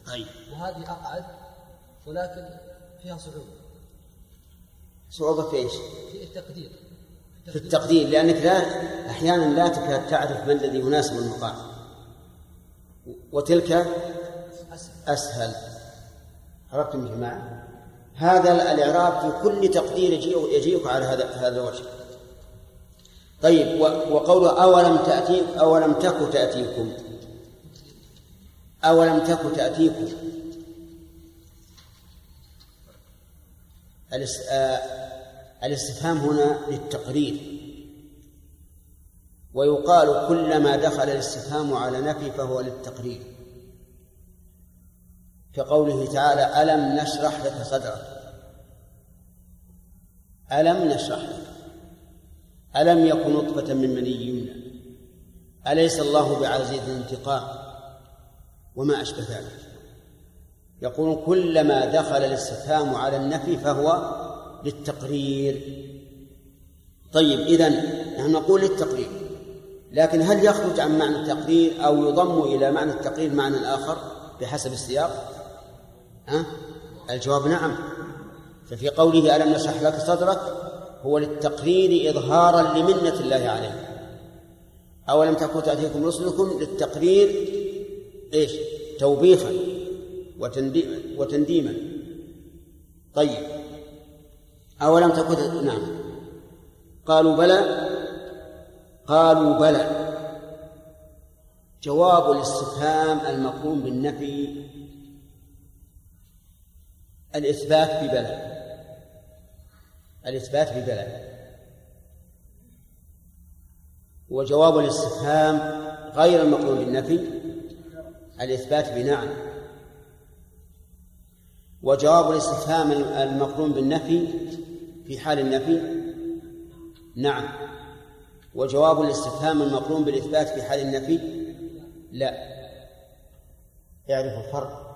وهذه أقعد ولكن فيها صعوبة في إيش؟ في التقدير. في التقدير، لأنك أحيانا لا تكاد تعرف ما الذي يناسب المقام، وتلك أسهل. عرفتم يا جماعة؟ هذا الإعراب في كل تقدير يجيئك على هذا الوجه. طيب، وقوله أولم تك تأتيكم، أولم تك تأتيكم، الاستفهام هنا للتقرير، ويقال كلما دخل الاستفهام على نفي فهو للتقرير، كقوله تعالى ألم نشرح لك صدرك. ألم نشرح لك، ألم يكن نطفة من مني يمنى، أليس الله بعزيز انتقام، وما أشبه ذلك. يقول كلما دخل الاستفهام على النفي فهو للتقرير. طيب، إذن نحن نقول للتقرير، لكن هل يخرج عن معنى التقرير أو يضم إلى معنى التقرير معنى آخر بحسب السياق؟ الجواب نعم. ففي قوله ألم نشرح لك صدرك هو للتقرير إظهارا لمنة الله عليه. أولم تكن تأتيكم رسلكم للتقرير إيش؟ توبيخا وتنديما. طيب، أولم تكن، نعم. قالوا بلى. جواب الاستفهام المقرون بالنفي الإثبات ببلى، وجواب الاستفهام غير المقرون بالنفي الإثبات بنعم، وجواب الاستفهام المقرون بالنفي في حال النفي نعم، وجواب الاستفهام المقرون بالإثبات في حال النفي لا. يعرف الفرق.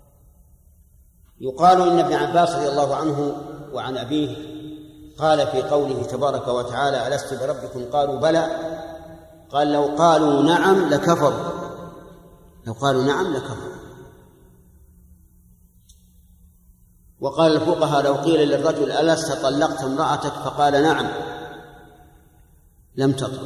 يقال إن ابن عباس رضي الله عنه وعن أبيه قال في قوله تبارك وتعالى ألست بربكم قالوا بلى، قال لو قالوا نعم لكفروا، وقال الفقهاء لو قيل للرجل ألست طلقت امرأتك فقال نعم لم تطلق.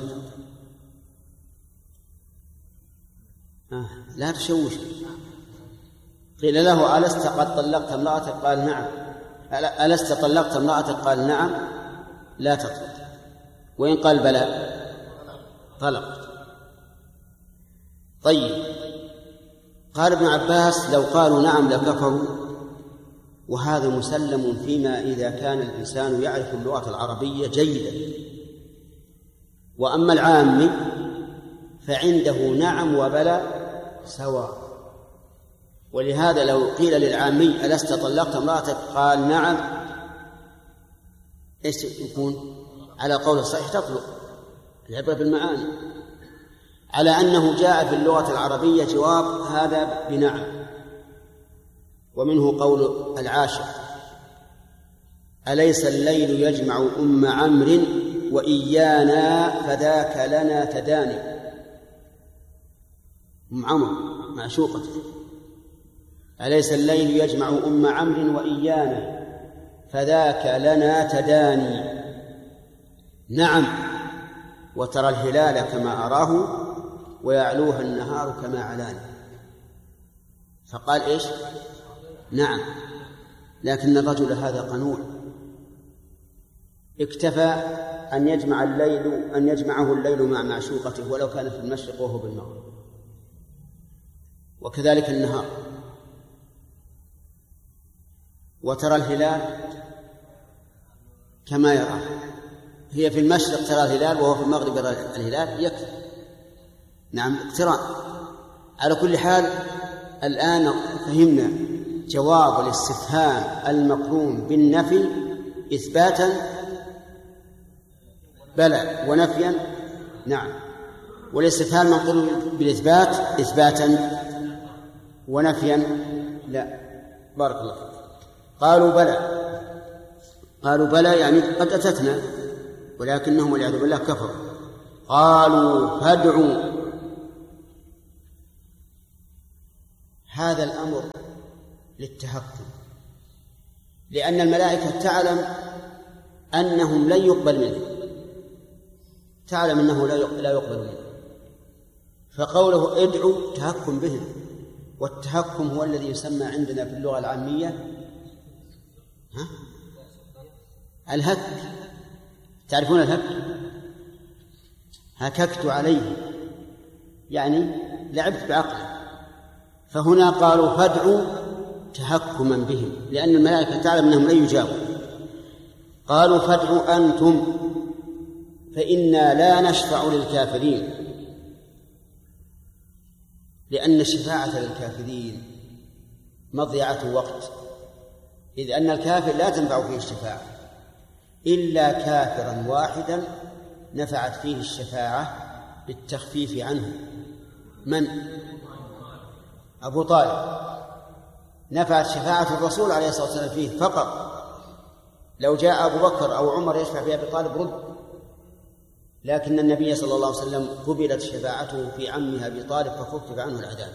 لا تشوش. قيل له ألست قد طلقت امرأتك قال نعم، ألست طلقت امرأتك قال نعم لا تطلق، وإن قال بلى طلقت. طيب، قال ابن عباس لو قالوا نعم لكفروا، وهذا مسلم فيما إذا كان الإنسان يعرف اللغة العربية جيدا. وأما العامي فعنده نعم وبلى سواء، ولهذا لو قيل للعامي ألست طلقت امرأتك قال نعم، إيش يكون؟ على قول الصحيح تطلق، العبرة بالمعاني، على أنه جاء في اللغة العربية جواب هذا بنعم. ومنه قول العاشر أليس الليل يجمع أم عمرو وإيانا فذاك لنا تداني. أم عمرو معشوقته، أليس الليل يجمع أم عمرو وإيانا فذاك لنا تداني. نعم، وترى الهلال كما أراه ويعلوها النهار كما علاني. فقال إيش؟ نعم، لكن الرجل هذا قنوع، اكتفى أن يجمعه الليل مع معشوقته ولو كان في المشرق وهو بالمغرب، وكذلك النهار. وترى الهلال كما يراه، هي في المشرق ترى الهلال وهو في المغرب يرى الهلال، يكفي. نعم، اقتران. على كل حال الآن فهمنا جواب الاستفهام المقرون بالنفي إثباتا بلى ونفيا نعم، والاستفهام المقرون بالإثبات إثباتا ونفيا لا. بارك الله فيك. قالوا بلى يعني قد أتتنا، ولكنهم والعياذ بالله كفروا. قالوا فادعوا، هذا الأمر للتهكم، لأن الملائكة تعلم أنهم لن يقبل منه، تعلم أنه لا يقبل منه، فقوله ادعوا تهكم بهم. والتهكم هو الذي يسمى عندنا في اللغة العامية الهك. تعرفون الهك؟ هككت عليه، يعني لعبت بعقله. فهنا قالوا فادعوا تهكما بهم، لأن الملائكة تعلم أنهم لن يجابوا. قالوا فادعوا أنتم فإنا لا نشفع للكافرين، لأن الشفاعة للكافرين مضيعة وقت، إذ أن الكافر لا تنفع فيه الشفاعة إلا كافرا واحدا نفعت فيه الشفاعة بالتخفيف عنه. من؟ أبو طالب. نفعت شفاعة الرسول عليه الصلاة والسلام فيه فقط. لو جاء أبو بكر أو عمر يشفع في أبي طالب رد، لكن النبي صلى الله عليه وسلم قبلت شفاعته في عمه أبي طالب فخفف عنه العذاب.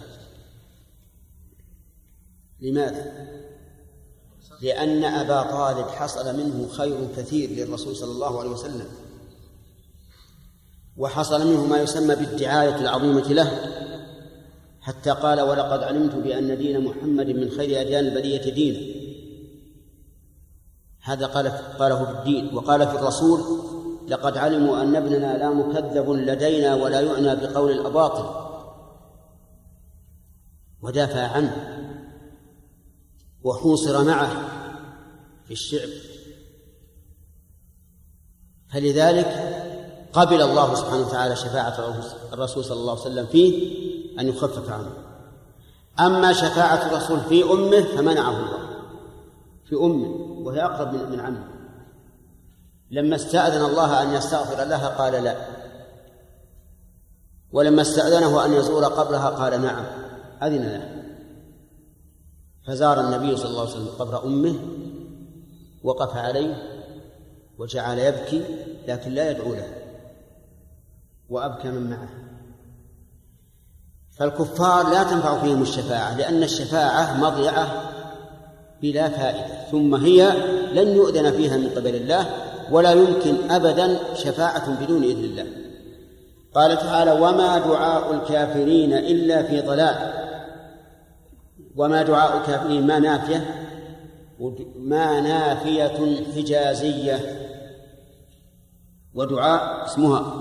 لماذا؟ لأن أبا طالب حصل منه خير كثير للرسول صلى الله عليه وسلم، وحصل منه ما يسمى بالدعاية العظيمة له، حتى قال ولقد علمت بأن دين محمد من خير أديان البرية دينا. هذا قاله في الدين. وقال في الرسول لقد علموا أن ابننا لا مكذب لدينا ولا يعنى بقول الأباطل، ودافع عنه وحوصر معه في الشعب. فلذلك قبل الله سبحانه وتعالى شفاعة الرسول صلى الله عليه وسلم فيه أن يخفف عنه. أما شفاعة الرسول في أمه فمنعه الله في أمه، وهي أقرب من عمه. لما استأذن الله أن يستغفر لها قال لا، ولما استأذنه أن يزور قبرها قال نعم، أذن له. فزار النبي صلى الله عليه وسلم قبر أمه، وقف عليه وجعل يبكي، لكن لا يدعو له، وأبكى من معه. فالكفار لا تنفع فيهم الشفاعة، لأن الشفاعة مضيعة بلا فائدة، ثم هي لن يؤذن فيها من قبل الله، ولا يمكن أبدا شفاعة بدون إذن الله. قال تعالى وما دعاء الكافرين إلا في ضلال. وما دعاء الكافرين ما نافية حجازية، ودعاء اسمها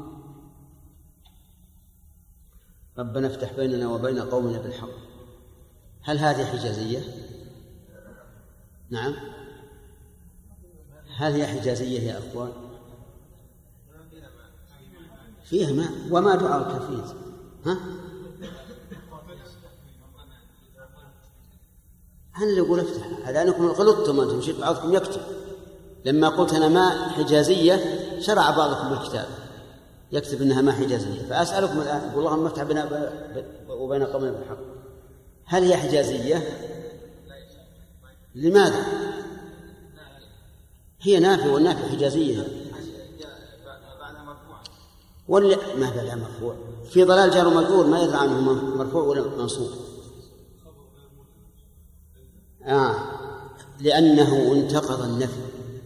ربنا افتح بيننا وبين قومنا بالحق. هل هذه حجازية؟ نعم. هل هي حجازية يا أخوان؟ فيها ماء. وما دعاء الكافرين أنا اللي أقول افتح، هذا أنكم غلطتم أنتم، شيء بعضكم يكتب. لما قلت أنا ماء حجازية شرع بعضكم بالكتاب يكتب إنها ماء حجازية، فأسألكم الآن أقول اللهم افتح بيننا وبين قومنا بالحق، هل هي حجازية؟ لماذا؟ هي نافية، والنافية حجازية. ولا ما بعدها مرفوع؟ في ضلال جار ومجرور ما يدرى عنه مرفوع ولا منصوب. لأنه انتقض النفي.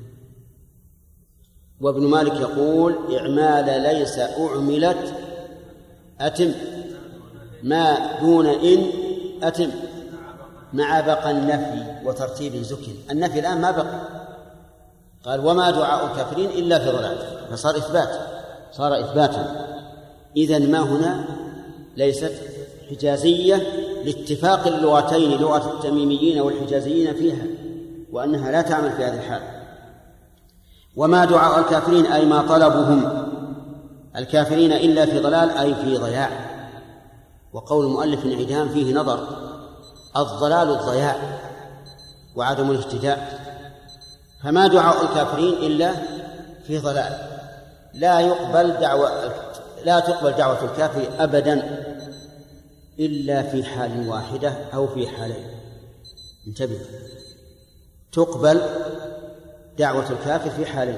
وابن مالك يقول إعمال ليس أعملت أتم، ما دون إن أتم، مع بقى النفي وترتيب زكن. النفي الآن ما بقى، قال وما دعاء الكافرين إلا في ضلال، فصار صار إثباتا. إذن ما هنا ليست حجازية لاتفاق اللغتين، لغة التميميين والحجازيين فيها، وأنها لا تعمل في هذه الحال. وما دعاء الكافرين أي ما طلبهم الكافرين إلا في ضلال أي في ضياع. وقول المؤلف انعدام فيه نظر، الضلال الضياع وعدم الاهتداء، فما دعاء الكافرين إلا في ضلال. لا تقبل دعوة الكافر أبدا إلا في حال واحدة أو في حالين. انتبه، تقبل دعوة الكافر في حالين.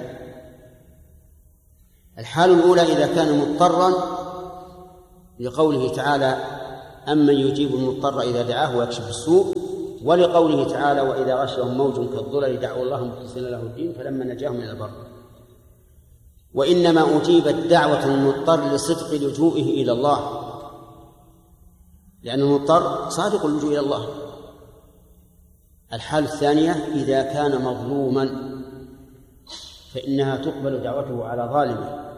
الحال الأولى إذا كان مضطرا لقوله تعالى أمن يجيب المضطر إذا دعاه ويكشف السوء، ولقوله تعالى وإذا غشهم موج كالظلل دعوا الله مخلصين له الدين فلما نجاهم إلى البر. وإنما أجيبت دعوة المضطر لصدق لجوئه إلى الله، لأن المضطر صادق اللجوء إلى الله. الحالة الثانية إذا كان مظلوما فإنها تقبل دعوته على ظالمه،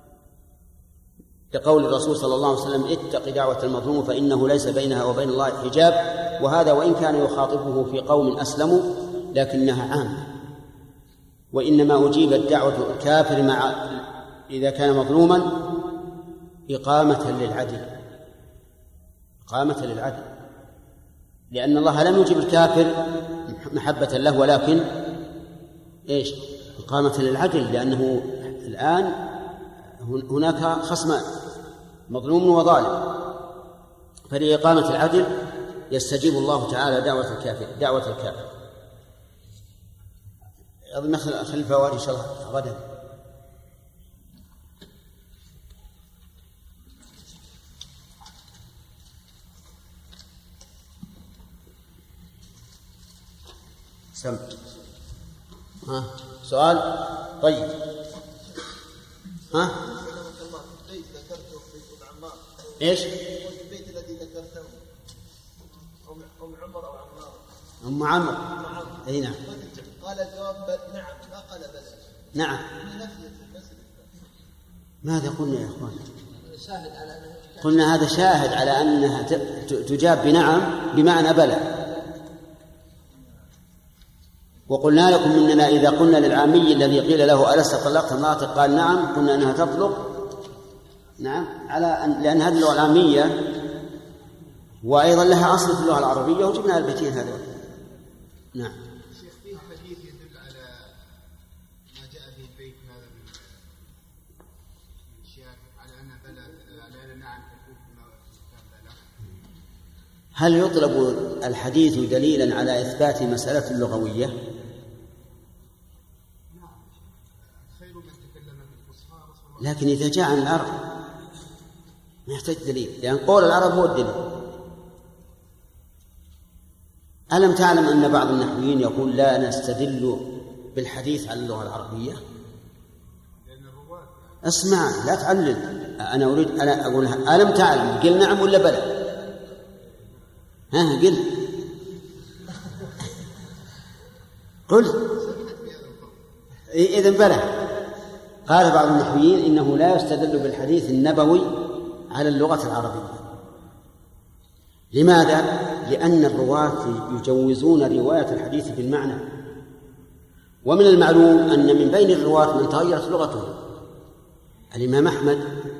لقول الرسول صلى الله عليه وسلم اتق دعوة المظلوم فإنه ليس بينها وبين الله حجاب، وهذا وإن كان يخاطبه في قوم أسلموا لكنها عامة. وإنما أجيبت دعوة الكافر إذا كان مظلوما إقامة للعدل، لأن الله لم يجب الكافر محبة له ولكن إيش؟ إقامة للعدل، لأنه الآن هناك خصمان مظلوم وظالم، فلإقامة العدل يستجيب الله تعالى دعوة الكافر. أظن خلف الفوائد إن شاء الله غدا. سم. سؤال طيب. البيت ذكرته بيت عمار. ايش؟ البيت الذي ذكرته أم عمر أو عمار. أم عمر. أي نعم. قال الجواب نعم، ما قال بلى. نعم. ماذا قلنا يا إخوان؟ شاهد على أنه قلنا هذا شاهد على أنها تجاب بنعم بمعنى بلى. وقلنا لكم إننا إذا قلنا للعامي الذي قيل له ألست طلقت امرأتك قال نعم، قلنا أنها تطلق نعم لأن هذه اللغة العامية وأيضا لها أصل في اللغة العربية وجبنا البيتين هذول. نعم. شيخ فيه حديث يدل على ما جاء به البيت هذا من الأشياء على أن بلى نعم تكون بلى. هل يطلب الحديث دليلا على إثبات مسألة اللغوية؟ لكن إذا جاء عن العرب ما يحتاج دليل، لأن قول العرب هو الدليل. ألم تعلم أن بعض النحويين يقول لا نستدل بالحديث على اللغة العربية؟ اسمع لا تعلل، أنا أقول ألم تعلم، قل نعم ولا بلى؟ قل إذن بلى. قال بعض النحويين إنه لا يستدل بالحديث النبوي على اللغة العربية. لماذا؟ لأن الرواة يجوزون رواية الحديث بالمعنى، ومن المعلوم أن من بين الرواة من تغيرت لغته. الإمام أحمد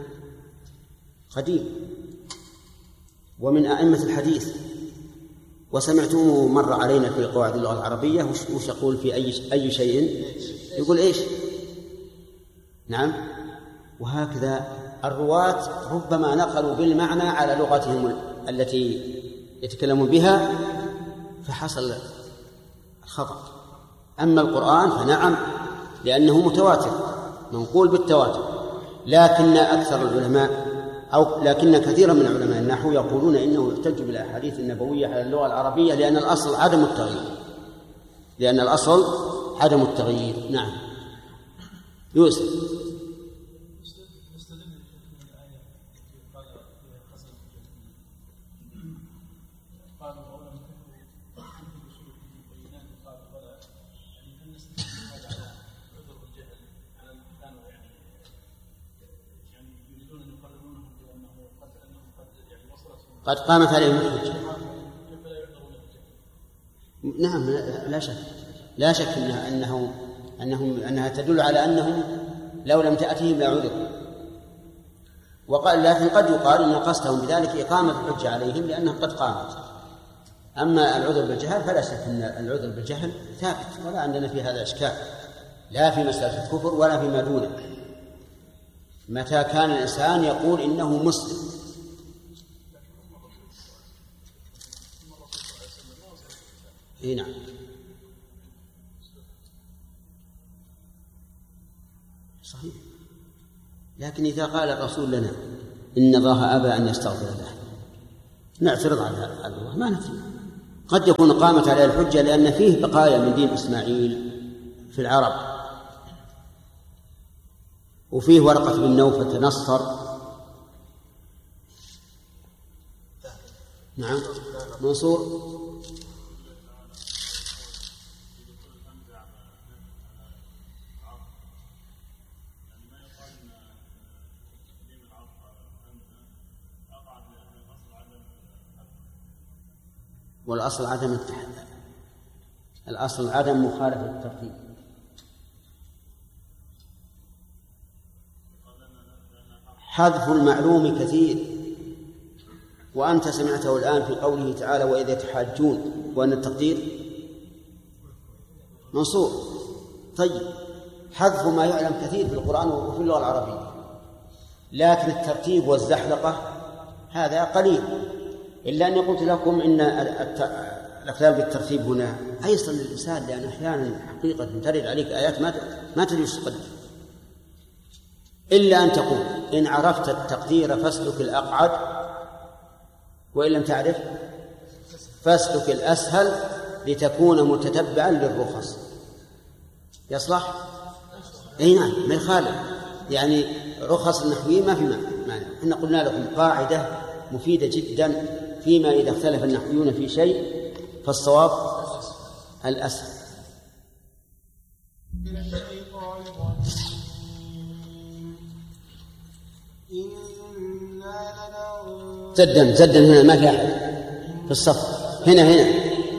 قديم ومن أئمة الحديث، وسمعتموه مر علينا في قواعد اللغة العربية وش يقول في أي شيء يقول إيش؟ نعم. وهكذا الرواة ربما نقلوا بالمعنى على لغتهم التي يتكلمون بها فحصل الخطأ. أما القرآن فنعم لأنه متواتر منقول بالتواتر، لكن كثيرا من علماء النحو يقولون إنه يحتج بالأحاديث النبوية على اللغة العربية لأن الأصل عدم التغيير. نعم. يوسف. قد قامت عليهم الحجة. نعم لا شك أنها تدل على أنهم لو لم تأتهم لعذر. لكن قد يقال إن قصدهم بذلك إقامة الحجة عليهم لأنهم قد قامت. أما العذر بالجهل فلا شك أن العذر بالجهل ثابت، ولا عندنا في هذا إشكال، لا في مسألة الكفر ولا فيما دونه. متى كان الإنسان يقول إنه مسلم. نعم. صحيح. لكن إذا قال الرسول لنا إن الله أبى أن يستغفر له نعترض على الله ما ندري، قد يكون قامت عليه الحجة لأن فيه بقايا من دين إسماعيل في العرب، وفيه ورقة بن نوفل تنصر. نعم منصور. والأصل عدم الأصل عدم مخالفة الترتيب. حذف المعلوم كثير، وأنت سمعته الآن في قوله تعالى وإذ يتحاجون، وأن التقدير منصوب. طيب حذف ما يعلم كثير في القرآن وفي اللغة العربية، لكن الترتيب والزحلقة هذا قليل. إلا أني قلت لكم إن الأخلال بالترتيب هنا أيسر للإنسان، لأن أحيانا حقيقة ترد عليك آيات ما تدري وش تقدر، إلا أن تقول إن عرفت التقدير فاسلك الأقعد، وإن لم تعرف فاسلك الأسهل لتكون متتبعا للرخص. يصلح؟ أي نعم ما يخالف، يعني رخص النحويين ما في معنى. إحنا قلنا لكم قاعدة مفيدة جدا فيما إذا اختلف النحويون في شيء فالصواب الأسهل. زدا هنا ما في أحد في الصف، هنا